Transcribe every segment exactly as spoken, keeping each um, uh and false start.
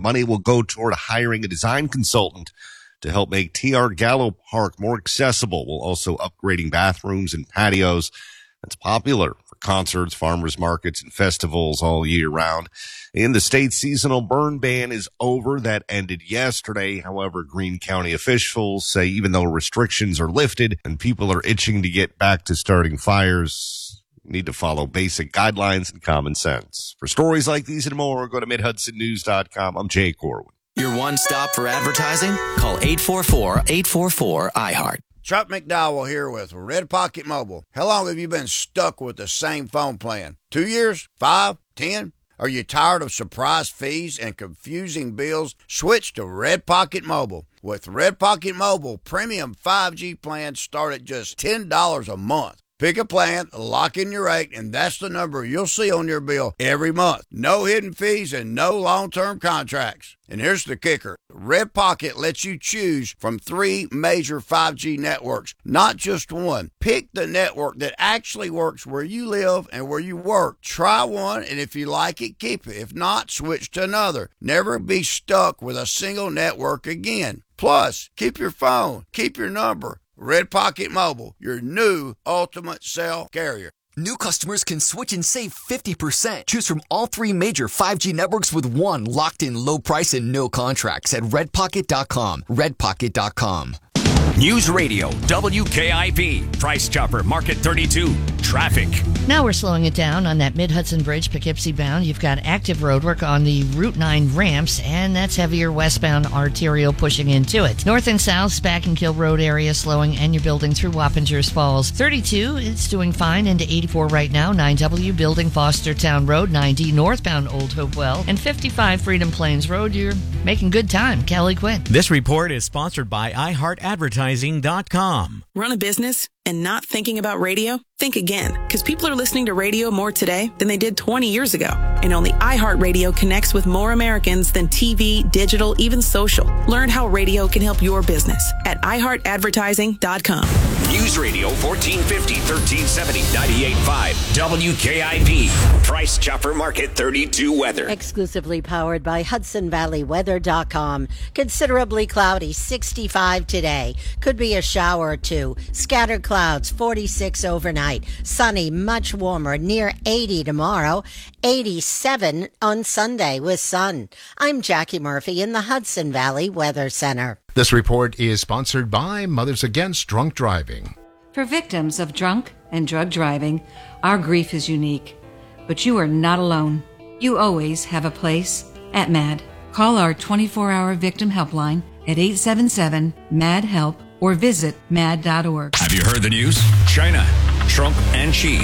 money will go toward hiring a design consultant to help make T R Gallo Park more accessible, while also upgrading bathrooms and patios. That's popular for concerts, farmers markets, and festivals all year round. In the state, seasonal burn ban is over. That ended yesterday. However, Greene County officials say even though restrictions are lifted and people are itching to get back to starting fires, you need to follow basic guidelines and common sense. For stories like these and more, go to mid hudson news dot com. I'm Jay Corwin. Your one stop for advertising? Call eight four four, eight four four, I heart. Chuck McDowell here with Red Pocket Mobile. How long have you been stuck with the same phone plan? Two years? Five? Ten? Are you tired of surprise fees and confusing bills? Switch to Red Pocket Mobile. With Red Pocket Mobile, premium five G plans start at just ten dollars a month. Pick a plan, lock in your rate, and that's the number you'll see on your bill every month. No hidden fees and no long-term contracts. And here's the kicker. Red Pocket lets you choose from three major five G networks, not just one. Pick the network that actually works where you live and where you work. Try one, and if you like it, keep it. If not, switch to another. Never be stuck with a single network again. Plus, keep your phone, keep your number. Red Pocket Mobile, your new ultimate cell carrier. New customers can switch and save fifty percent. Choose from all three major five G networks with one locked-in low price and no contracts at red pocket dot com. red pocket dot com. News Radio, W K I P, Price Chopper, Market thirty-two, traffic. Now we're slowing it down on that Mid-Hudson Bridge, Poughkeepsie bound. You've got active roadwork on the Route nine ramps, and that's heavier westbound arterial pushing into it. North and south, Spack and Kill Road area slowing, and you're building through Wappingers Falls. thirty-two, it's doing fine into eighty-four right now. nine W, building Fostertown Road. nine D, northbound Old Hopewell. And fifty-five, Freedom Plains Road. You're making good time. Kelly Quinn. This report is sponsored by i heart advertising dot com. Run a business and not thinking about radio? Think again, because people are listening to radio more today than they did twenty years ago. And only iHeartRadio connects with more Americans than T V, digital, even social. Learn how radio can help your business at i heart advertising dot com. News Radio fourteen fifty, thirteen seventy, ninety-eight point five, W K I P, Price Chopper Market thirty-two weather. Exclusively powered by Hudson Valley Weather dot com. Considerably cloudy, sixty-five today. Could be a shower or two. Scattered clouds, forty-six overnight. Sunny, much warmer, near eighty tomorrow. eighty-seven on Sunday with sun. I'm Jackie Murphy in the Hudson Valley Weather Center. This report is sponsored by Mothers Against Drunk Driving. For victims of drunk and drug driving, our grief is unique. But you are not alone. You always have a place at MAD. Call our twenty-four hour victim helpline at eight seven seven, M A D, HELP or visit mad dot org. Have you heard the news? China, Trump and Xi.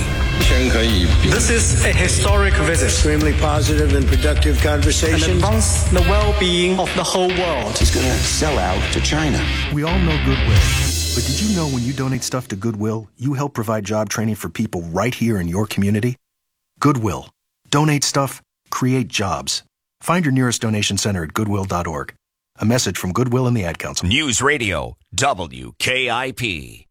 This is a historic visit. Extremely positive and productive conversation. And advance the well-being of the whole world. He's going to sell out to China. We all know Goodwill. But did you know when you donate stuff to Goodwill, you help provide job training for people right here in your community? Goodwill. Donate stuff, create jobs. Find your nearest donation center at goodwill dot org. A message from Goodwill and the Ad Council. News Radio, W K I P.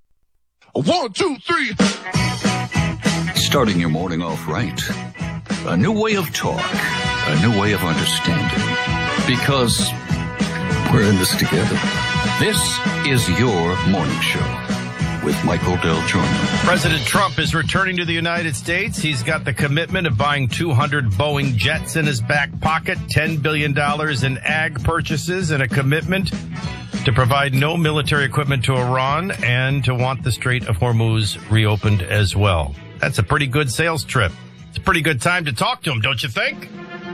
One, two, three. Starting your morning off right. A new way of talk. A new way of understanding. Because we're in this together. This is your morning show with Michael Del Giorno. President Trump is returning to the United States. He's got the commitment of buying two hundred Boeing jets in his back pocket, ten billion dollars in ag purchases, and a commitment to provide no military equipment to Iran and to want the Strait of Hormuz reopened as well. That's a pretty good sales trip. It's a pretty good time to talk to him, don't you think?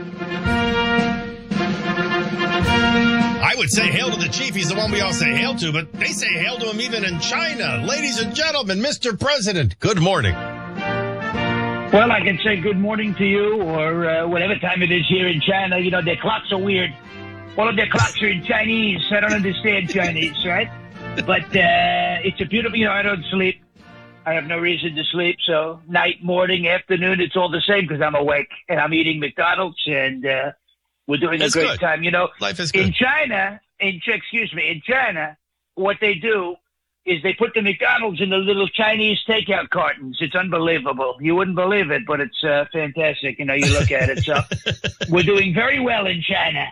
I would say hail to the chief. He's the one we all say hail to, but they say hail to him even in China. Ladies and gentlemen, Mister President, good morning. Well, I can say good morning to you or uh, whatever time it is here in China. You know, their clocks are weird. All of their clocks are in Chinese. I don't understand Chinese, right? But uh, it's a beautiful, you know, I don't sleep. I have no reason to sleep. So night, morning, afternoon, it's all the same because I'm awake and I'm eating McDonald's and uh, we're doing That's a great good. time. You know, life is good. In China, in excuse me, in China, what they do is they put the McDonald's in the little Chinese takeout cartons. It's unbelievable. You wouldn't believe it, but it's uh, fantastic. You know, you look at it. So we're doing very well in China.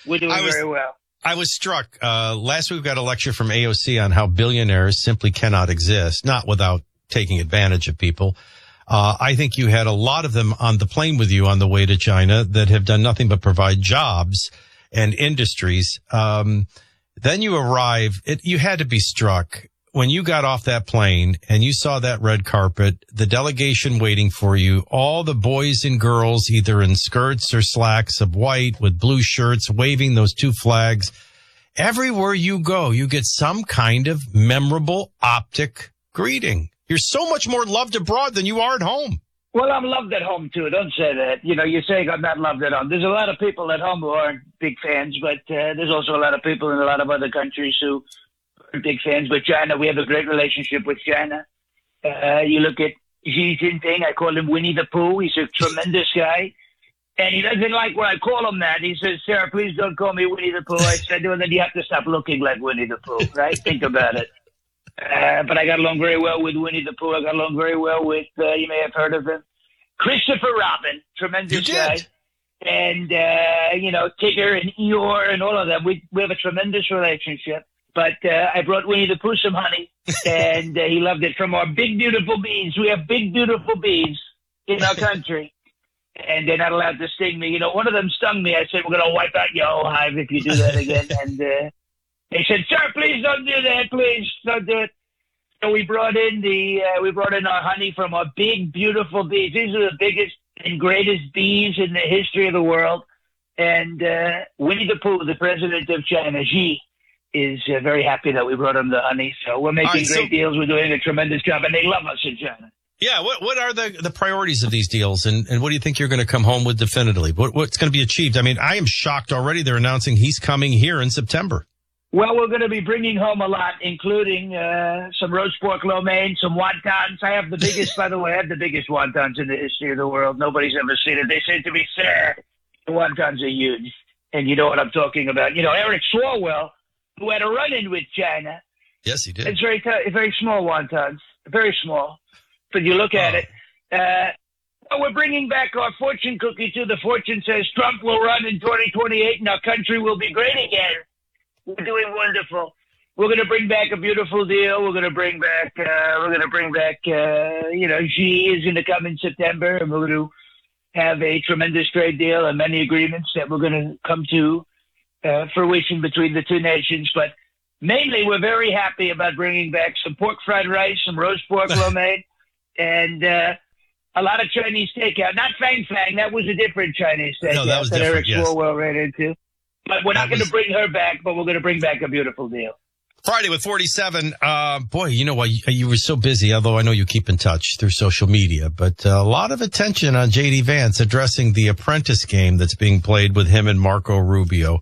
We're doing was, very well. I was struck. Uh, last week we got a lecture from A O C on how billionaires simply cannot exist, not without taking advantage of people. Uh, I think you had a lot of them on the plane with you on the way to China that have done nothing but provide jobs and industries. Um, then you arrive, it, you had to be struck when you got off that plane and you saw that red carpet, the delegation waiting for you, all the boys and girls either in skirts or slacks of white with blue shirts, waving those two flags. Everywhere you go, you get some kind of memorable optic greeting. You're so much more loved abroad than you are at home. Well, I'm loved at home, too. Don't say that. You know, you're saying I'm not loved at home. There's a lot of people at home who aren't big fans, but uh, there's also a lot of people in a lot of other countries who aren't big fans. But China, we have a great relationship with China. Uh, you look at Xi Jinping, I call him Winnie the Pooh. He's a tremendous guy. And he doesn't like when I call him that. He says, Sarah, please don't call me Winnie the Pooh. I said, well, then you have to stop looking like Winnie the Pooh, right? Think about it. Uh, but I got along very well with Winnie the Pooh. I got along very well with, uh, you may have heard of him, Christopher Robin, tremendous guy. And, uh, you know, Tigger and Eeyore and all of them. We we have a tremendous relationship. But uh, I brought Winnie the Pooh some honey, and uh, he loved it from our big, beautiful bees. We have big, beautiful bees in our country. And they're not allowed to sting me. You know, one of them stung me. I said, we're going to wipe out your whole hive if you do that again. And, uh, they said, sir, please don't do that. Please don't do it. So we brought in the, uh, we brought in our honey from our big, beautiful bees. These are the biggest and greatest bees in the history of the world. And, uh, Winnie the Pooh, the president of China, Xi, is uh, very happy that we brought him the honey. So we're making right, great so- deals. We're doing a tremendous job, and they love us in China. Yeah, what what are the, the priorities of these deals, and, and what do you think you're going to come home with definitively? What, what's going to be achieved? I mean, I am shocked already. They're announcing he's coming here in September. Well, we're going to be bringing home a lot, including uh, some roast pork lo mein, some wontons. I have the biggest, by the way, I have the biggest wontons in the history of the world. Nobody's ever seen it. They say to me, sir, the wontons are huge. And you know what I'm talking about. You know, Eric Swalwell, who had a run-in with China. Yes, he did. It's very, t- very small wontons, very small. But you look at oh. it. Uh, well, we're bringing back our fortune cookie, too. The fortune says Trump will run in twenty twenty-eight and our country will be great again. We're doing wonderful. We're going to bring back a beautiful deal. We're going to bring back, uh, we're going to bring back, uh, you know, Xi is going to come in September, and we're going to have a tremendous trade deal and many agreements that we're going to come to uh, fruition between the two nations. But mainly, we're very happy about bringing back some pork fried rice, some roast pork lo mein, and uh, a lot of Chinese takeout. Not Fang Fang. That was a different Chinese takeout No, that was that different, Eric yes. Swalwell ran into. But we're not That going to was- bring her back, but we're going to bring back a beautiful deal. Friday with forty-seven. Uh, boy, you know what? You, you were so busy, although I know you keep in touch through social media, but uh, a lot of attention on J D Vance addressing the Apprentice game that's being played with him and Marco Rubio.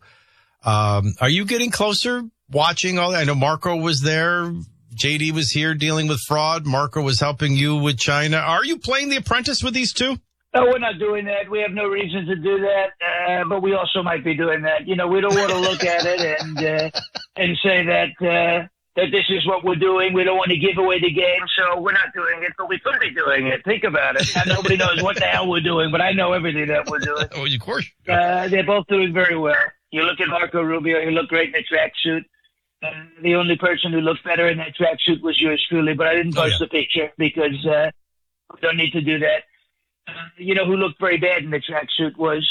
Um, are you getting closer watching all that? I know Marco was there. J D was here dealing with fraud. Marco was helping you with China. Are you playing the Apprentice with these two? No, we're not doing that. We have no reason to do that, uh, but we also might be doing that. You know, we don't want to look at it and uh, and say that uh, that this is what we're doing. We don't want to give away the game, so we're not doing it, but we could be doing it. Think about it. And nobody knows what the hell we're doing, but I know everything that we're doing. Oh, of course. Uh, they're both doing very well. You look at Marco Rubio, he looked great in the tracksuit. Uh, the only person who looked better in that tracksuit was yours truly, but I didn't post Oh, yeah. the picture because uh, we don't need to do that. Uh, you know who looked very bad in the tracksuit was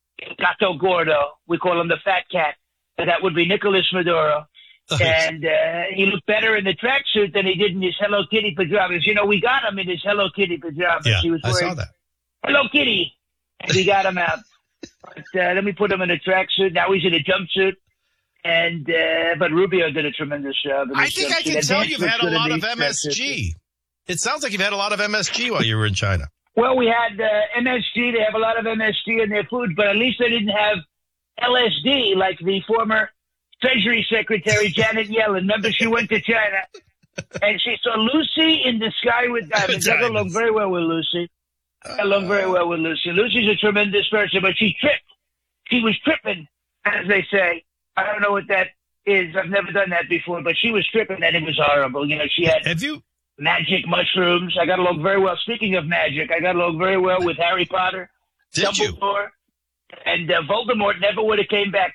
Gato Gordo. We call him the Fat Cat. And that would be Nicolas Maduro. Oh, And uh, he looked better in the tracksuit than he did in his Hello Kitty pajamas. You know, we got him in his Hello Kitty pajamas. Yeah, he was I wearing saw that. Hello Kitty. And we got him out. But uh, let me put him in a tracksuit. Now he's in a jumpsuit. And uh, but Rubio did a tremendous job. in I his think I jumpsuit. can And tell Vance you've looks had a good in lot of these M S tracksuits. G. It sounds like you've had a lot of M S G while you were in China. Well, we had uh, M S G. They have a lot of M S G in their food, but at least they didn't have L S D like the former Treasury Secretary Janet Yellen. Remember, she went to China and she saw Lucy in the sky with diamonds. I got along very well with Lucy. I got along very well with Lucy. Lucy's a tremendous person, but she tripped. She was tripping, as they say. I don't know what that is. I've never done that before, but she was tripping and it was horrible. You know, she had Have you? magic mushrooms. I got along very well. Speaking of magic, I got along very well with Harry Potter, Did you? Dumbledore, and uh, Voldemort never would have came back